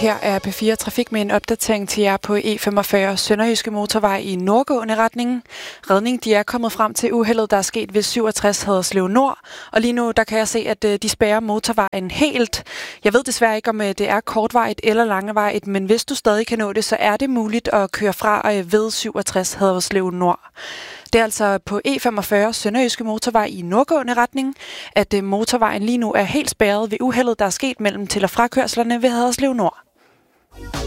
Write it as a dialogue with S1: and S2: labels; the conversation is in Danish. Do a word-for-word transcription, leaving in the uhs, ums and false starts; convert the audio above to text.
S1: Her er P fire Trafik med en opdatering til jer på E femogfyrre Sønderjyske Motorvej i nordgående retningen. Redning de er kommet frem til uheldet, der er sket ved syvogtres Haderslev Nord. Og lige nu der kan jeg se, at de spærrer motorvejen helt. Jeg ved desværre ikke, om det er kortvarigt eller langvarigt, men hvis du stadig kan nå det, så er det muligt at køre fra ved syvogtres Haderslev Nord. Det er altså på E femogfyrre Sønderjyske Motorvej i nordgående retning, at motorvejen lige nu er helt spærret ved uheldet, der er sket mellem til- og frakørslerne ved Haderslev Nord.